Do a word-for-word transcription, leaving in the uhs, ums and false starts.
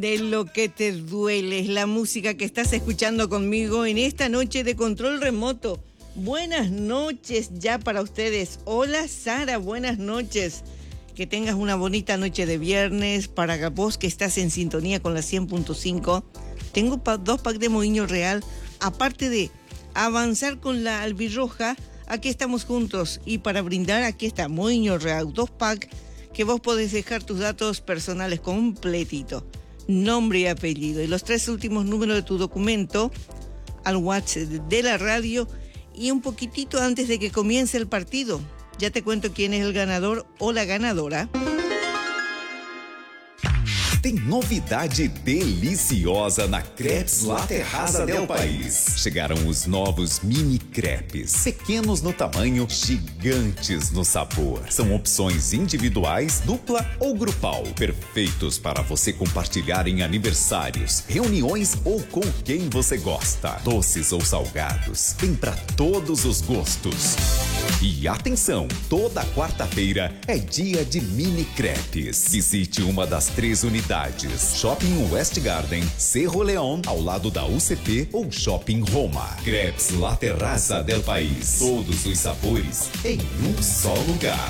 De lo que te duele es la música que estás escuchando conmigo en esta noche de control remoto. Buenas noches ya para ustedes. Hola Sara, buenas noches. Que tengas una bonita noche de viernes. Para vos que estás en sintonía con la cien punto cinco. Tengo pa- dos packs de Moinho Real. Aparte de avanzar con la albirroja, aquí estamos juntos. Y para brindar, aquí está Moinho Real, dos packs que vos podés dejar tus datos personales completito. Nombre y apellido y los tres últimos números de tu documento al WhatsApp de la radio y un poquitito antes de que comience el partido. Ya te cuento quién es el ganador o la ganadora. Tem novidade deliciosa na Crepes La Terraza del País. Chegaram os novos mini crepes. Pequenos no tamanho, gigantes no sabor. São opções individuais, dupla ou grupal. Perfeitos para você compartilhar em aniversários, reuniões ou com quem você gosta. Doces ou salgados. Tem para todos os gostos. E atenção, toda quarta-feira é dia de mini crepes. Visite uma das três unidades. Shopping West Garden, Cerro León, ao lado da U C P ou Shopping Roma. Crepes La Terraza del País. Todos os sabores em um só lugar.